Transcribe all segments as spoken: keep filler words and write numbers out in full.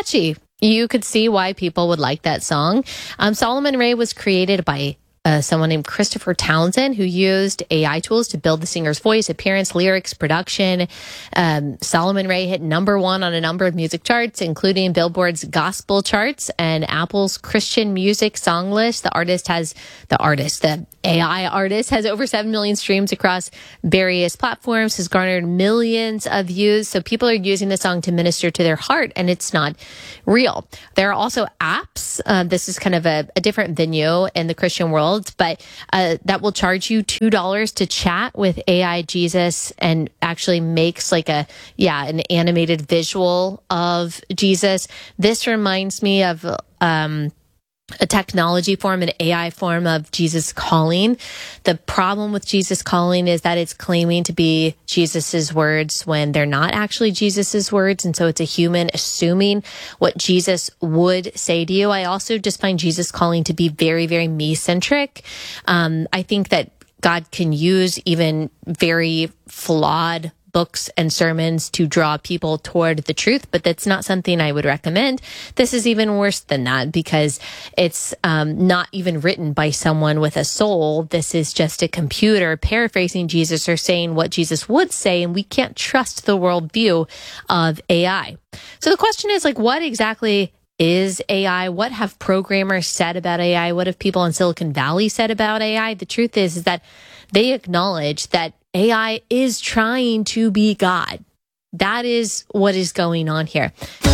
catchy. You could see why people would like that song. Um, Solomon Ray was created by Uh, someone named Christopher Townsend, who used A I tools to build the singer's voice, appearance, lyrics, production. Um, Solomon Ray hit number one on a number of music charts, including Billboard's gospel charts and Apple's Christian music song list. The artist has, the artist, the A I artist has over seven million streams across various platforms, has garnered millions of views. So people are using the song to minister to their heart, and it's not real. There are also apps. Uh, this is kind of a, a different venue in the Christian world, but uh, that will charge you two dollars to chat with A I Jesus and actually makes like a, yeah, an animated visual of Jesus. This reminds me of um, a technology form, an A I form of Jesus Calling. The problem with Jesus Calling is that it's claiming to be Jesus's words when they're not actually Jesus's words. And so it's a human assuming what Jesus would say to you. I also just find Jesus Calling to be very, very me-centric. Um, I think that God can use even very flawed books and sermons to draw people toward the truth, but that's not something I would recommend. This is even worse than that because it's um, not even written by someone with a soul. This is just a computer paraphrasing Jesus or saying what Jesus would say, and we can't trust the worldview of A I. So the question is, like, what exactly is A I? What have programmers said about A I? What have people in Silicon Valley said about A I? The truth is, is that they acknowledge that A I is trying to be God. That is what is going on here.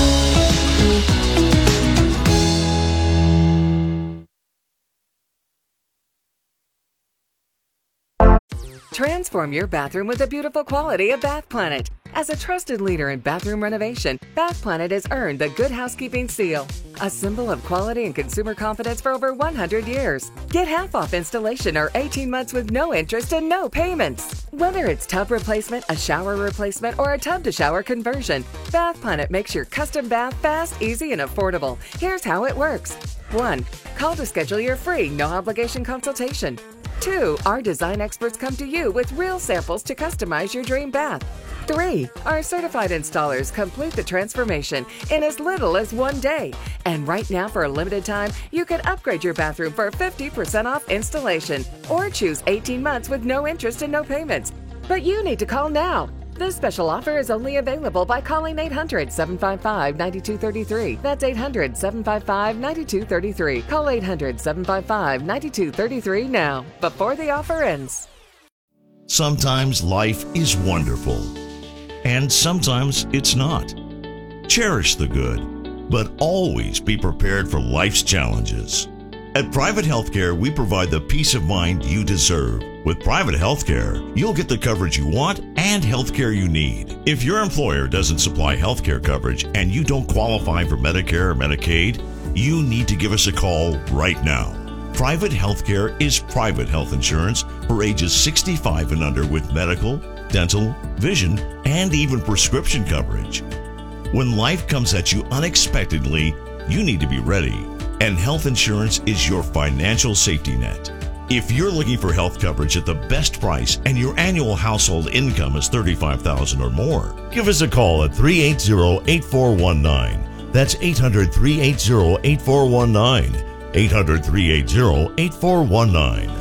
Transform your bathroom with the beautiful quality of Bath Planet. As a trusted leader in bathroom renovation, Bath Planet has earned the Good Housekeeping seal, a symbol of quality and consumer confidence for over one hundred years. Get half off installation or eighteen months with no interest and no payments. Whether it's tub replacement, a shower replacement, or a tub-to-shower conversion, Bath Planet makes your custom bath fast, easy, and affordable. Here's how it works. one. Call to schedule your free, no-obligation consultation. two. Our design experts come to you with real samples to customize your dream bath. three. Our certified installers complete the transformation in as little as one day. And right now, for a limited time, you can upgrade your bathroom for fifty percent off installation or choose eighteen months with no interest and no payments. But you need to call now. This special offer is only available by calling eight hundred, seven five five, nine two three three. That's eight hundred, seven five five, nine two three three. Call eight hundred, seven five five, nine two three three now, before the offer ends. Sometimes life is wonderful, and sometimes it's not. Cherish the good, but always be prepared for life's challenges. At Private Healthcare, we provide the peace of mind you deserve. With Private Healthcare, you'll get the coverage you want and healthcare you need. If your employer doesn't supply healthcare coverage and you don't qualify for Medicare or Medicaid, you need to give us a call right now. Private Healthcare is private health insurance for ages sixty-five and under with medical, dental, vision, and even prescription coverage. When life comes at you unexpectedly, you need to be ready. And health insurance is your financial safety net. If you're looking for health coverage at the best price and your annual household income is thirty-five thousand dollars or more, give us a call at three eight zero, eight four one nine. That's eight hundred, three eight zero, eight four one nine. eight hundred, three eight zero, eight four one nine.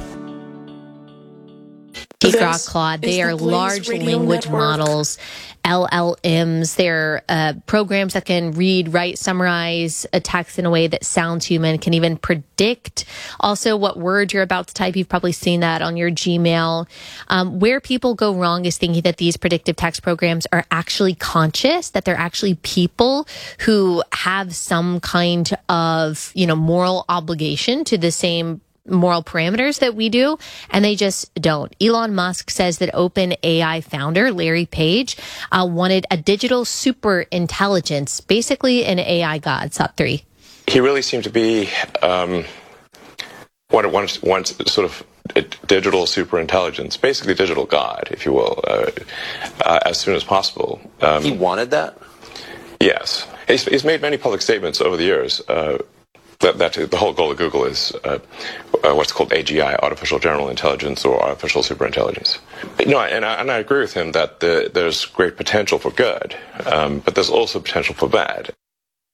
Grok Claude, they are large language network. models, L L Ms. They're uh, programs that can read, write, summarize a text in a way that sounds human, can even predict also what word you're about to type. You've probably seen that on your Gmail. Um, where people go wrong is thinking that these predictive text programs are actually conscious, that they're actually people who have some kind of, you know, moral obligation to the same moral parameters that we do, and they just don't. Elon Musk says that OpenAI founder Larry Page uh, wanted a digital super intelligence, basically an A I god. Top three. He really seemed to be um, wanted, wanted, wanted sort of a digital super intelligence, basically digital god, if you will, uh, uh, as soon as possible. Um, he wanted that? Yes. He's, he's made many public statements over the years. Uh, That, that the whole goal of Google is uh, uh, what's called A G I, artificial general intelligence, or artificial superintelligence. No, and I, and I agree with him that the, there's great potential for good, um, but there's also potential for bad.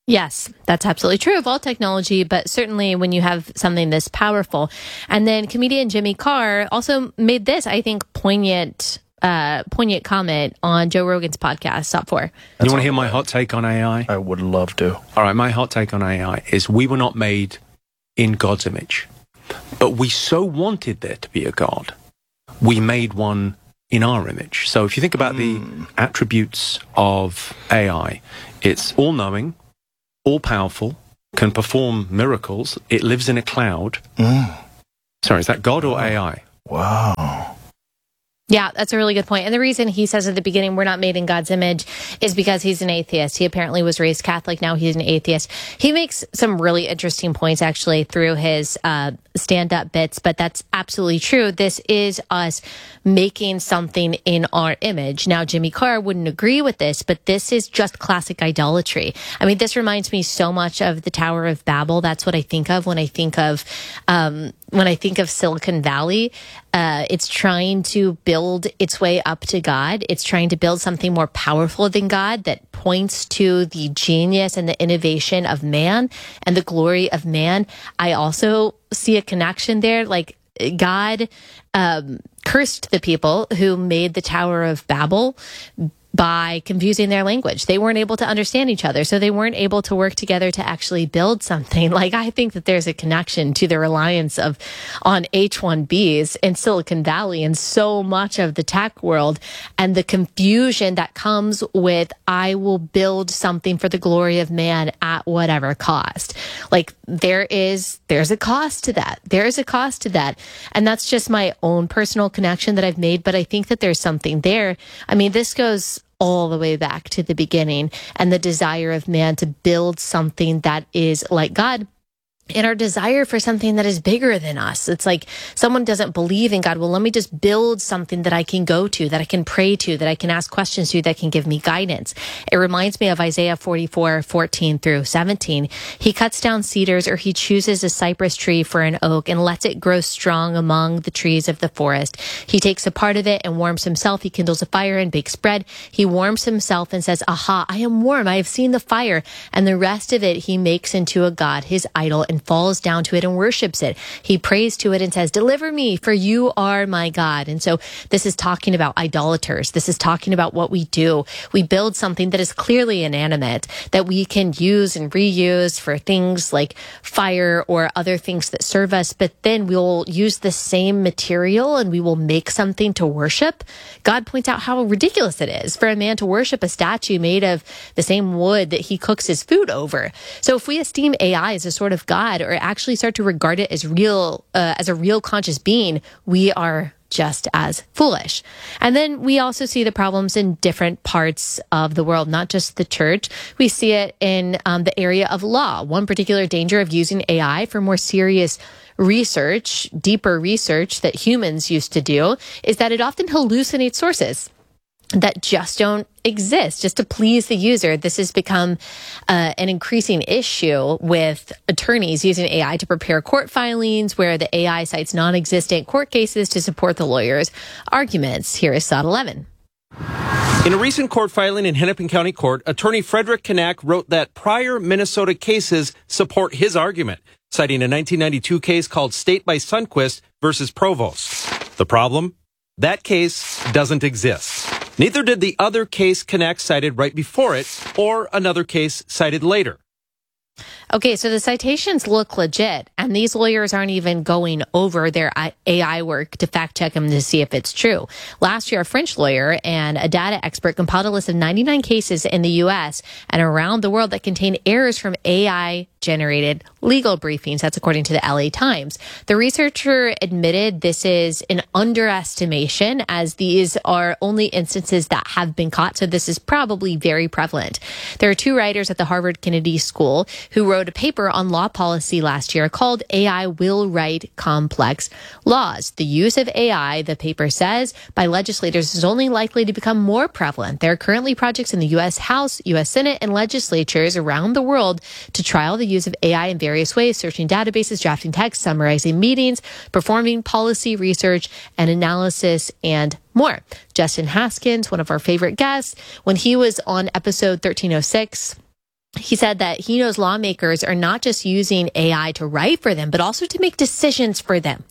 Yes, that's absolutely true of all technology, but certainly when you have something this powerful. And then comedian Jimmy Carr also made this, I think, poignant uh, poignant comment on Joe Rogan's podcast, Top Four. You want to hear my hot take on A I? I would love to. All right, my hot take on A I is we were not made in God's image, but we so wanted there to be a God, we made one in our image. So if you think about mm. the attributes of A I, it's all-knowing, all-powerful, can perform miracles. It lives in a cloud. Mm. Sorry, is that God or A I? Wow. Yeah, that's a really good point. And the reason he says at the beginning we're not made in God's image is because he's an atheist. He apparently was raised Catholic. Now he's an atheist. He makes some really interesting points, actually, through his uh, stand-up bits, but that's absolutely true. This is us making something in our image. Now, Jimmy Carr wouldn't agree with this, but this is just classic idolatry. I mean, this reminds me so much of the Tower of Babel. That's what I think of when I think of um, when I think of Silicon Valley. Uh, it's trying to build its way up to God. It's trying to build something more powerful than God that points to the genius and the innovation of man and the glory of man. I also see a connection there. Like God um, cursed the people who made the Tower of Babel by confusing their language. They weren't able to understand each other, so they weren't able to work together to actually build something. Like, I think that there's a connection to the reliance of on H one Bs in Silicon Valley and so much of the tech world, and the confusion that comes with, I will build something for the glory of man at whatever cost. Like, there is, there's a cost to that. There is a cost to that. And that's just my own personal connection that I've made, but I think that there's something there. I mean, this goes all the way back to the beginning and the desire of man to build something that is like God. And our desire for something that is bigger than us. It's like someone doesn't believe in God. Well, let me just build something that I can go to, that I can pray to, that I can ask questions to, that can give me guidance. It reminds me of Isaiah forty-four, fourteen through seventeen. He cuts down cedars, or he chooses a cypress tree for an oak and lets it grow strong among the trees of the forest. He takes a part of it and warms himself. He kindles a fire and bakes bread. He warms himself and says, aha, I am warm. I have seen the fire. And the rest of it he makes into a god, his idol, and falls down to it and worships it. He prays to it and says, deliver me, for you are my God. And so this is talking about idolaters. This is talking about what we do. We build something that is clearly inanimate, that we can use and reuse for things like fire or other things that serve us, but then we'll use the same material and we will make something to worship. God points out how ridiculous it is for a man to worship a statue made of the same wood that he cooks his food over. So if we esteem A I as a sort of God, or actually start to regard it as real, uh, as a real conscious being, we are just as foolish. And then we also see the problems in different parts of the world, not just the church. We see it in um, the area of law. One particular danger of using A I for more serious research, deeper research that humans used to do, is that it often hallucinates sources that just don't exist, just to please the user. This has become uh, an increasing issue with attorneys using A I to prepare court filings, where the A I cites non-existent court cases to support the lawyer's arguments. Here is Sod eleven. In a recent court filing in Hennepin County Court, attorney Frederick Knack wrote that prior Minnesota cases support his argument, citing a nineteen ninety-two case called State by Sundquist versus Provost. The problem? That case doesn't exist. Neither did the other case Knack cited right before it, or another case cited later. Okay, so the citations look legit, and these lawyers aren't even going over their A I work to fact check them to see if it's true. Last year, a French lawyer and a data expert compiled a list of ninety-nine cases in the U S and around the world that contain errors from A I-generated legal briefings. That's according to the L A Times. The researcher admitted this is an underestimation, as these are only instances that have been caught, so this is probably very prevalent. There are two writers at the Harvard Kennedy School who wrote a paper on law policy last year called A I Will Write Complex Laws. The use of A I, the paper says, by legislators is only likely to become more prevalent. There are currently projects in the U S House, U S Senate, and legislatures around the world to trial the use of A I in various ways, searching databases, drafting text, summarizing meetings, performing policy research and analysis, and more. Justin Haskins, one of our favorite guests, when he was on episode thirteen oh six, He said that he knows lawmakers are not just using A I to write for them, but also to make decisions for them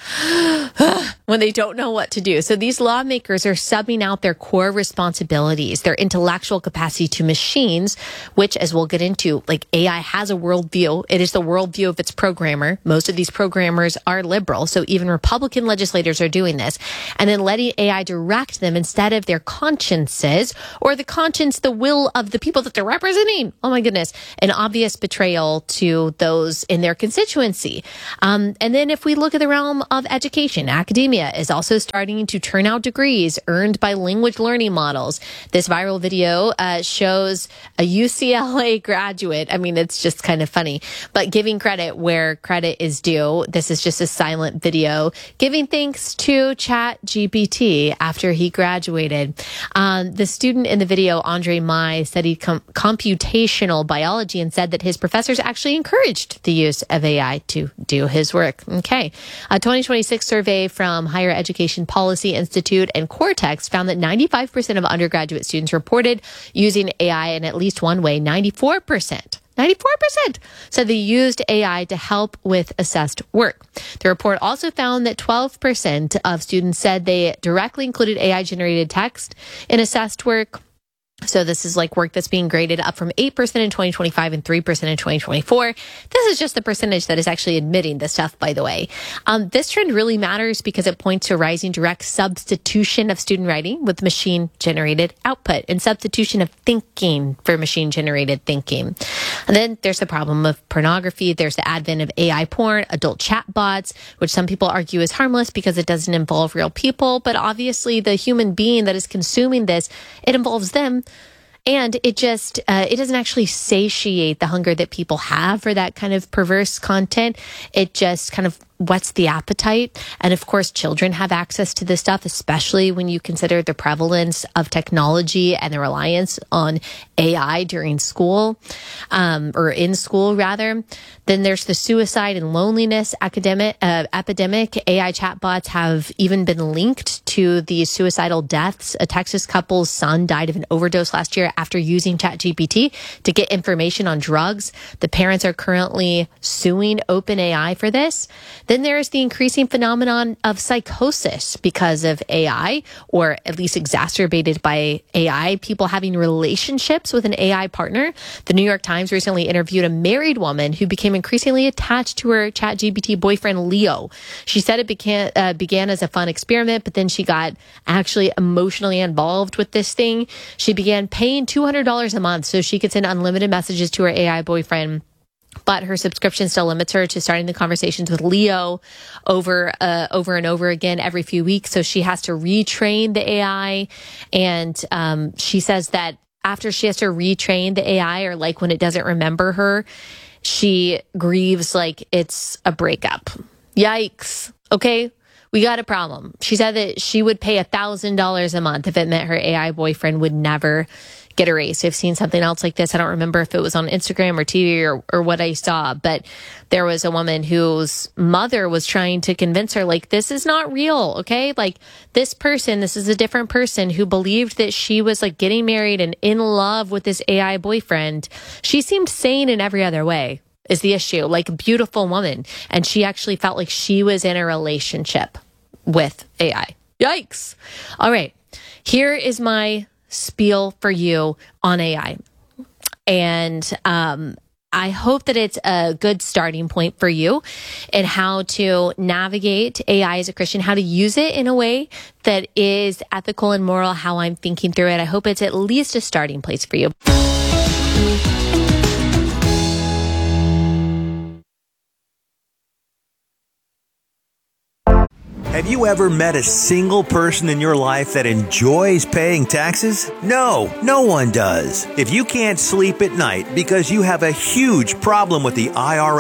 when they don't know what to do. So these lawmakers are subbing out their core responsibilities, their intellectual capacity to machines, which, as we'll get into, like A I has a worldview. It is the worldview of its programmer. Most of these programmers are liberal. So even Republican legislators are doing this, and then letting A I direct them instead of their consciences or the conscience, the will of the people that they're representing. Oh my goodness. An obvious betrayal to those in their constituency. Um, and then if we look at the realm of of education, academia is also starting to turn out degrees earned by language learning models. This viral video uh, shows a U C L A graduate. I mean, it's just kind of funny, but giving credit where credit is due. This is just a silent video giving thanks to Chat G P T after he graduated. Um, the student in the video, Andre Mai, studied com- computational biology and said that his professors actually encouraged the use of A I to do his work. Okay. A twenty twenty-six survey from Higher Education Policy Institute and Cortex found that ninety-five percent of undergraduate students reported using A I in at least one way. ninety-four percent. ninety-four percent said they used A I to help with assessed work. The report also found that twelve percent of students said they directly included A I-generated text in assessed work. So this is like work that's being graded, up from eight percent in twenty twenty-five and three percent in twenty twenty-four. This is just the percentage that is actually admitting this stuff, by the way. Um, this trend really matters because it points to a rising direct substitution of student writing with machine-generated output and substitution of thinking for machine-generated thinking. And then there's the problem of pornography. There's the advent of A I porn, adult chatbots, which some people argue is harmless because it doesn't involve real people. But obviously the human being that is consuming this, it involves them. And it just, uh, it doesn't actually satiate the hunger that people have for that kind of perverse content. It just kind of whets the appetite. And of course, children have access to this stuff, especially when you consider the prevalence of technology and the reliance on A I during school, um, or in school rather. Then there's the suicide and loneliness academic, uh, epidemic. A I chatbots have even been linked to the suicidal deaths. A Texas couple's son died of an overdose last year after using ChatGPT to get information on drugs. The parents are currently suing OpenAI for this. Then there's the increasing phenomenon of psychosis because of A I, or at least exacerbated by A I, people having relationships with an A I partner. The New York Times recently interviewed a married woman who became increasingly attached to her ChatGPT boyfriend, Leo. She said it began, uh, began as a fun experiment, but then she got actually emotionally involved with this thing. She began paying two hundred dollars a month so she could send unlimited messages to her A I boyfriend. But her subscription still limits her to starting the conversations with Leo over uh, over and over again every few weeks. So she has to retrain the A I. And um, she says that after she has to retrain the A I, or like when it doesn't remember her, she grieves like it's a breakup. Yikes. Okay. We got a problem. She said that she would pay one thousand dollars a month if it meant her A I boyfriend would never get erased. I've seen something else like this. I don't remember if it was on Instagram or T V or, or what I saw, but there was a woman whose mother was trying to convince her, like, this is not real, okay? Like, this person, this is a different person who believed that she was, like, getting married and in love with this A I boyfriend. She seemed sane in every other way, is the issue. Like, a beautiful woman. And she actually felt like she was in a relationship with A I. Yikes. All right. Here is my spiel for you on A I. And um, I hope that it's a good starting point for you in how to navigate A I as a Christian, how to use it in a way that is ethical and moral, how I'm thinking through it. I hope it's at least a starting place for you. Have you ever met a single person in your life that enjoys paying taxes? No, no one does. If you can't sleep at night because you have a huge problem with the I R S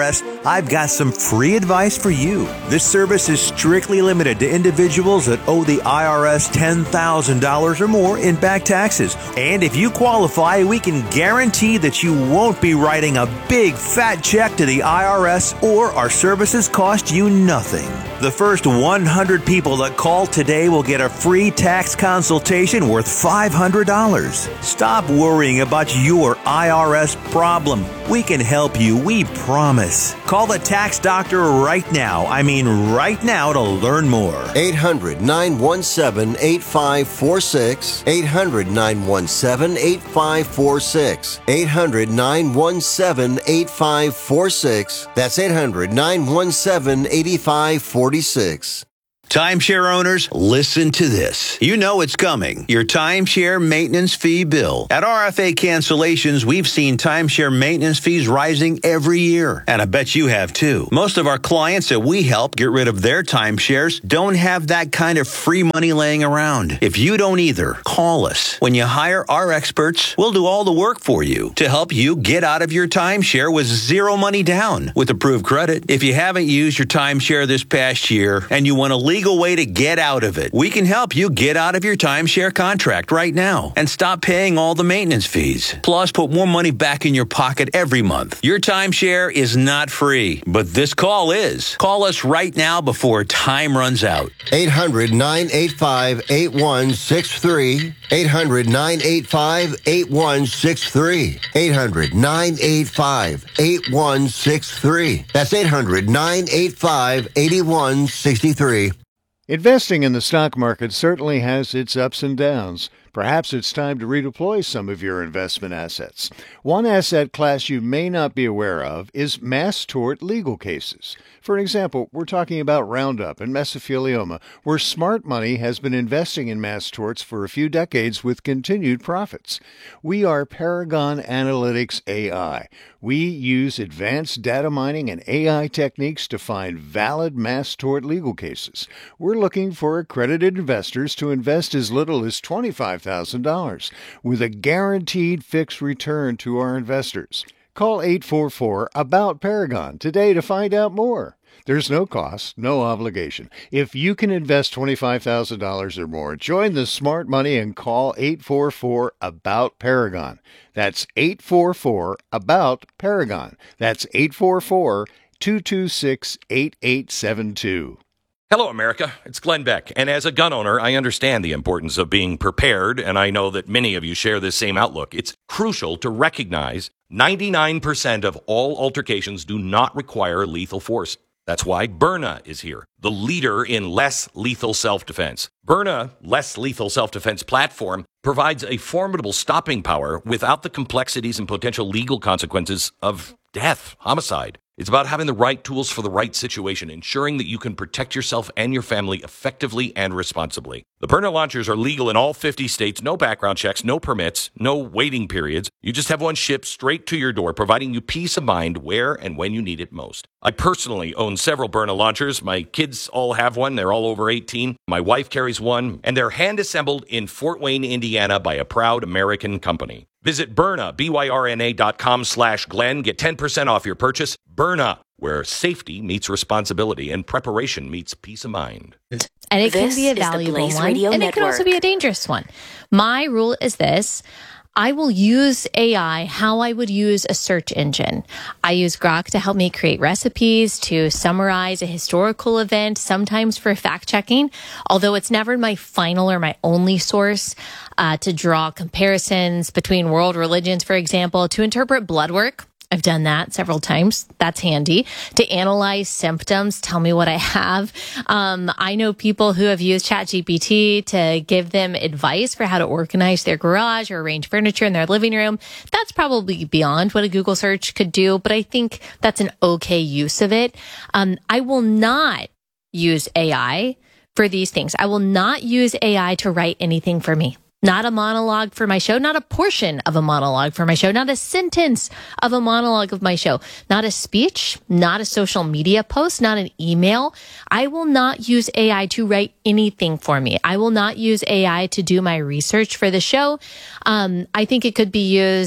I've got some free advice for you. This service is strictly limited to individuals that owe the I R S ten thousand dollars or more in back taxes. And if you qualify, we can guarantee that you won't be writing a big fat check to the I R S, or our services cost you nothing. The first one hundred people that call today will get a free tax consultation worth five hundred dollars. Stop worrying about your I R S problem. We can help you, we promise. Call the tax doctor right now. I mean right now to learn more. eight hundred, nine one seven, eight five four six. eight hundred, nine one seven, eight five four six. eight hundred, nine one seven, eight five four six. That's eight hundred, nine one seven, eight five four six. Timeshare owners, listen to this. You know it's coming. Your timeshare maintenance fee bill. At R F A Cancellations, we've seen timeshare maintenance fees rising every year. And I bet you have too. Most of our clients that we help get rid of their timeshares don't have that kind of free money laying around. If you don't either, call us. When you hire our experts, we'll do all the work for you to help you get out of your timeshare with zero money down with approved credit. If you haven't used your timeshare this past year and you want to leave legal way to get out of it, we can help you get out of your timeshare contract right now and stop paying all the maintenance fees. Plus, put more money back in your pocket every month. Your timeshare is not free, but this call is. Call us right now before time runs out. eight hundred, nine eight five, eight one six three. eight hundred, nine eight five, eight one six three. eight hundred, nine eight five, eight one six three. That's eight hundred, nine eight five, eight one six three. Investing in the stock market certainly has its ups and downs. Perhaps it's time to redeploy some of your investment assets. One asset class you may not be aware of is mass tort legal cases. For example, we're talking about Roundup and mesothelioma, where smart money has been investing in mass torts for a few decades with continued profits. We are Paragon Analytics A I. We use advanced data mining and A I techniques to find valid mass tort legal cases. We're looking for accredited investors to invest as little as twenty-five thousand dollars with a guaranteed fixed return to our investors. Call eight four four, ABOUT Paragon today to find out more. There's no cost, no obligation. If you can invest twenty-five thousand dollars or more, join the smart money and call eight four four, ABOUT Paragon. That's eight four four, ABOUT Paragon. That's eight four four, two two six, eight eight seven two. Hello, America. It's Glenn Beck. And as a gun owner, I understand the importance of being prepared, and I know that many of you share this same outlook. It's crucial to recognize ninety-nine percent of all altercations do not require lethal force. That's why Byrna is here, the leader in less lethal self-defense. Byrna Less Lethal Self-Defense platform provides a formidable stopping power without the complexities and potential legal consequences of death, homicide. It's about having the right tools for the right situation, ensuring that you can protect yourself and your family effectively and responsibly. The Byrna launchers are legal in all fifty states, no background checks, no permits, no waiting periods. You just have one shipped straight to your door, providing you peace of mind where and when you need it most. I personally own several Byrna launchers. My kids all have one. They're all over eighteen. My wife carries one, and they're hand-assembled in Fort Wayne, Indiana by a proud American company. Visit Byrna, B Y R N A dot com slash Glenn. Get ten percent off your purchase. Byrna, where safety meets responsibility and preparation meets peace of mind. And it This can be a is the valuable Blaze one, Radio and it can also Network. be a dangerous one. My rule is this. I will use A I how I would use a search engine. I use Grok to help me create recipes, to summarize a historical event, sometimes for fact checking, although it's never my final or my only source, uh, to draw comparisons between world religions, for example, to interpret blood work. I've done that several times. That's handy. To analyze symptoms, tell me what I have. Um, I know people who have used ChatGPT to give them advice for how to organize their garage or arrange furniture in their living room. That's probably beyond what a Google search could do, but I think that's an okay use of it. Um, I will not use A I for these things. I will not use A I to write anything for me. Not a monologue for my show, not a portion of a monologue for my show, not a sentence of a monologue of my show, not a speech, not a social media post, not an email. I will not use A I to write anything for me. I will not use A I to do my research for the show. Um, I think it could be used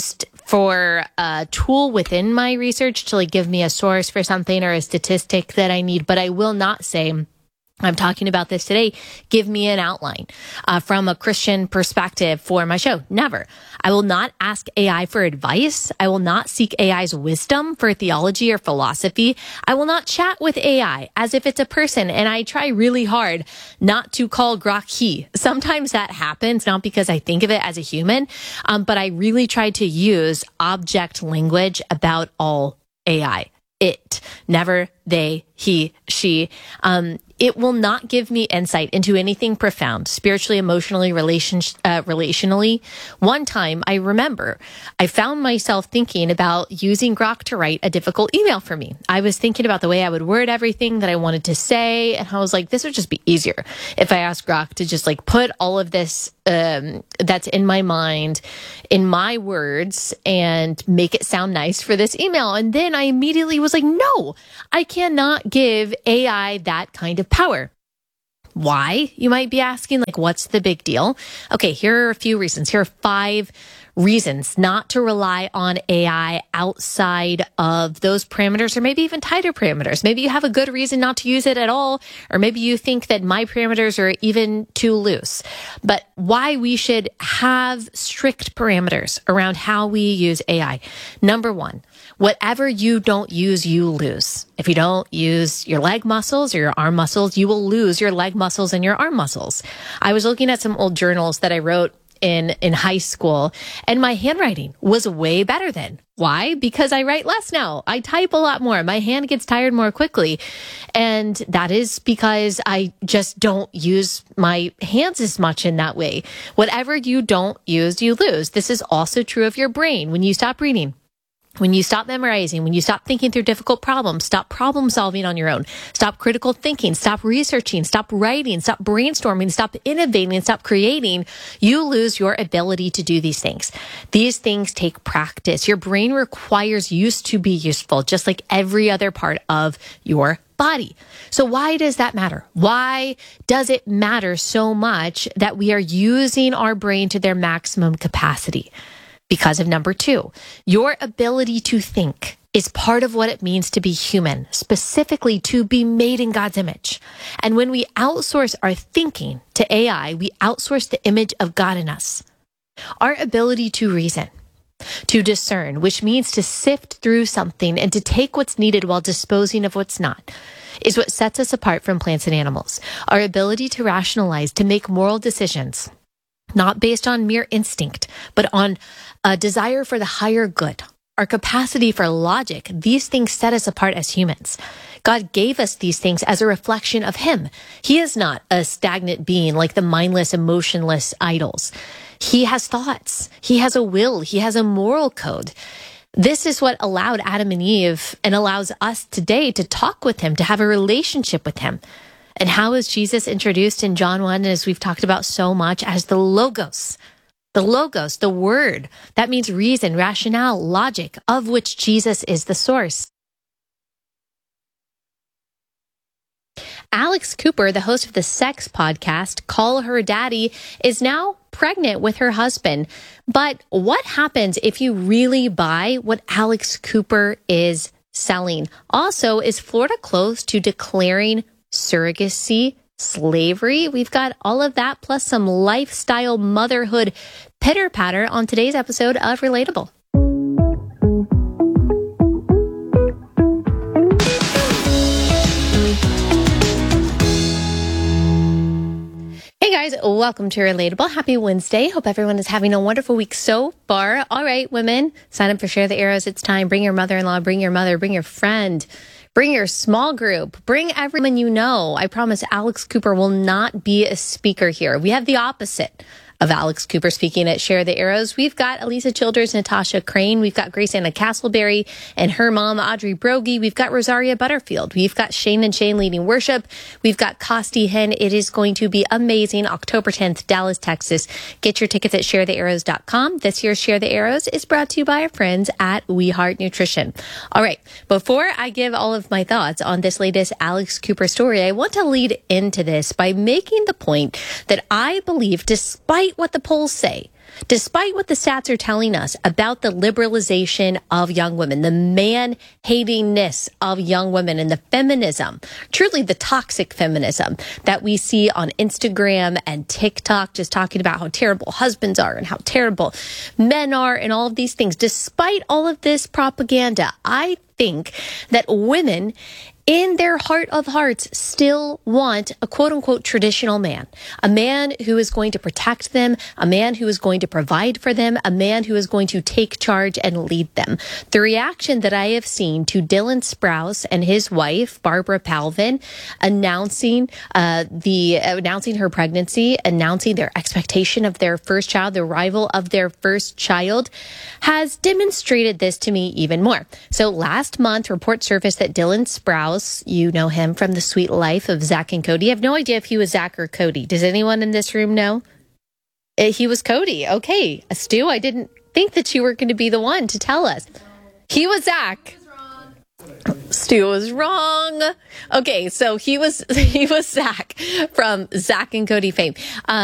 for a tool within my research to like give me a source for something or a statistic that I need, but I will not say, I'm talking about this today, give me an outline uh, from a Christian perspective for my show. Never. I will not ask A I for advice. I will not seek A I's wisdom for theology or philosophy. I will not chat with A I as if it's a person. And I try really hard not to call Grok he. Sometimes that happens, not because I think of it as a human, um, but I really try to use object language about all A I. It, never they, he, she. Um, it will not give me insight into anything profound, spiritually, emotionally, relation, uh, relationally. One time, I remember, I found myself thinking about using Grok to write a difficult email for me. I was thinking about the way I would word everything that I wanted to say, and I was like, this would just be easier if I asked Grok to just like put all of this um, that's in my mind in my words and make it sound nice for this email. And then I immediately was like, no, I cannot give A I that kind of power. Why? You might be asking, like, what's the big deal? Okay, here are a few reasons. Here are five reasons not to rely on A I outside of those parameters, or maybe even tighter parameters. Maybe you have a good reason not to use it at all, or maybe you think that my parameters are even too loose. But why we should have strict parameters around how we use A I. Number one, whatever you don't use, you lose. If you don't use your leg muscles or your arm muscles, you will lose your leg muscles and your arm muscles. I was looking at some old journals that I wrote in, in high school, and my handwriting was way better then. Why? Because I write less now. I type a lot more. My hand gets tired more quickly. And that is because I just don't use my hands as much in that way. Whatever you don't use, you lose. This is also true of your brain. When you stop reading, when you stop memorizing, when you stop thinking through difficult problems, stop problem solving on your own, stop critical thinking, stop researching, stop writing, stop brainstorming, stop innovating, stop creating, you lose your ability to do these things. These things take practice. Your brain requires use to be useful, just like every other part of your body. So why does that matter? Why does it matter so much that we are using our brain to their maximum capacity? Because of number two, your ability to think is part of what it means to be human, specifically to be made in God's image. And when we outsource our thinking to A I, we outsource the image of God in us. Our ability to reason, to discern, which means to sift through something and to take what's needed while disposing of what's not, is what sets us apart from plants and animals. Our ability to rationalize, to make moral decisions, not based on mere instinct, but on a desire for the higher good, our capacity for logic. These things set us apart as humans. God gave us these things as a reflection of Him. He is not a stagnant being like the mindless, emotionless idols. He has thoughts. He has a will. He has a moral code. This is what allowed Adam and Eve and allows us today to talk with Him, to have a relationship with Him. And how is Jesus introduced in John one, as we've talked about so much, as the Logos? The Logos, the Word. That means reason, rationale, logic, of which Jesus is the source. Alex Cooper, the host of the sex podcast, Call Her Daddy, is now pregnant with her husband. But what happens if you really buy what Alex Cooper is selling? Also, is Florida close to declaring surrogacy slavery? We've got all of that plus some lifestyle motherhood pitter patter on today's episode of Relatable. Hey guys, welcome to Relatable. Happy Wednesday. Hope everyone is having a wonderful week so far. All right, women, sign up for Share the Arrows. It's time. Bring your mother-in-law, bring your mother, bring your friend. Bring your small group. Bring everyone you know. I promise Alex Cooper will not be a speaker here. We have the opposite of Alex Cooper speaking at Share the Arrows. We've got Elisa Childers, Natasha Crane. We've got Grace Anna Castleberry and her mom, Audrey Brogy. We've got Rosaria Butterfield. We've got Shane and Shane leading worship. We've got Costi Hen. It is going to be amazing. October tenth, Dallas, Texas. Get your tickets at share the arrows dot com. This year's Share the Arrows is brought to you by our friends at We Heart Nutrition. All right. Before I give all of my thoughts on this latest Alex Cooper story, I want to lead into this by making the point that I believe, despite what the polls say, despite what the stats are telling us about the liberalization of young women, the man-hatingness of young women, and the feminism, truly the toxic feminism that we see on Instagram and TikTok, just talking about how terrible husbands are and how terrible men are and all of these things. Despite all of this propaganda, I think that women in their heart of hearts still want a quote unquote traditional man, a man who is going to protect them, a man who is going to provide for them, a man who is going to take charge and lead them. The reaction that I have seen to Dylan Sprouse and his wife, Barbara Palvin, announcing uh, the announcing her pregnancy, announcing their expectation of their first child, the arrival of their first child, has demonstrated this to me even more. So last month, reports surfaced that Dylan Sprouse, you know him from The Sweet Life of Zach and Cody. I have no idea if he was Zach or Cody. Does anyone in this room know? He was Cody. Okay. Stu, I didn't think that you were going to be the one to tell us. He was Zach. Stu was wrong. Okay, so he was he was Zach from Zach and Cody fame. Uh,